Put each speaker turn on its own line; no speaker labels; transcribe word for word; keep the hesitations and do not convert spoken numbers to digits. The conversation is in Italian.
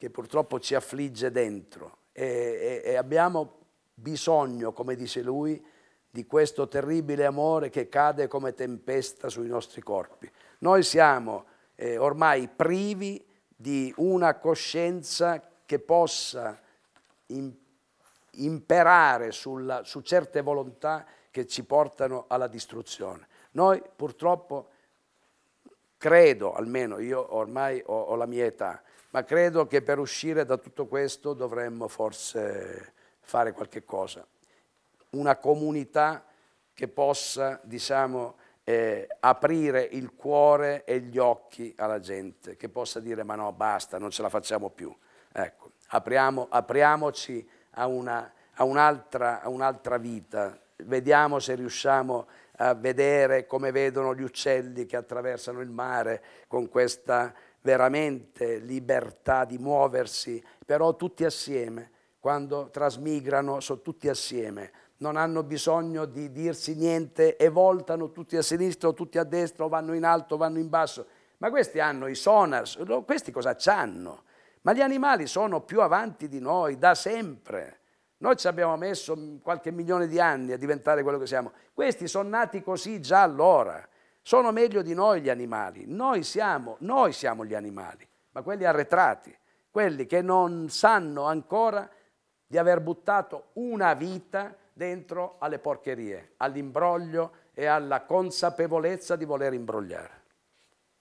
che purtroppo ci affligge dentro e, e, e abbiamo bisogno, come dice lui, di questo terribile amore che cade come tempesta sui nostri corpi. Noi siamo eh, ormai privi di una coscienza che possa in, imperare sulla, su certe volontà che ci portano alla distruzione. Noi purtroppo, credo, almeno io ormai ho, ho la mia età, ma credo che per uscire da tutto questo dovremmo forse fare qualche cosa. Una comunità che possa, diciamo, eh, aprire il cuore e gli occhi alla gente, che possa dire ma no, basta, non ce la facciamo più. Ecco, apriamo, apriamoci a una, a un'altra, a un'altra vita, vediamo se riusciamo a vedere come vedono gli uccelli che attraversano il mare con questa veramente libertà di muoversi, però tutti assieme, quando trasmigrano sono tutti assieme, non hanno bisogno di dirsi niente e voltano tutti a sinistra o tutti a destra o vanno in alto o vanno in basso. Ma questi hanno i sonar, questi cosa c'hanno? Ma gli animali sono più avanti di noi da sempre. Noi ci abbiamo messo qualche milione di anni a diventare quello che siamo. Questi sono nati così già allora. Sono meglio di noi gli animali. Noi siamo, noi siamo gli animali, ma quelli arretrati, quelli che non sanno ancora di aver buttato una vita dentro alle porcherie, all'imbroglio e alla consapevolezza di voler imbrogliare.